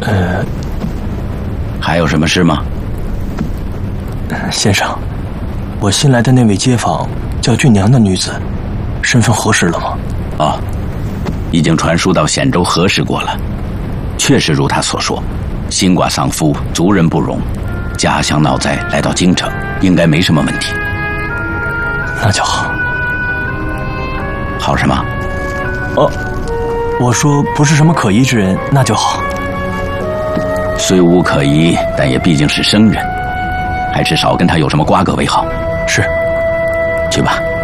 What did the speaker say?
还有什么事吗？ 先生，我新来的那位街坊叫俊娘的女子，身份核实了吗？ 哦，已经传输到显州核实过了，确实如他所说，新寡丧夫，族人不容，家乡闹灾来到京城，应该没什么问题。 那就好。 好什么？ 哦，我说不是什么可疑之人，那就好。 虽无可疑，但也毕竟是生人，还是少跟他有什么瓜葛为好。 是。 去吧。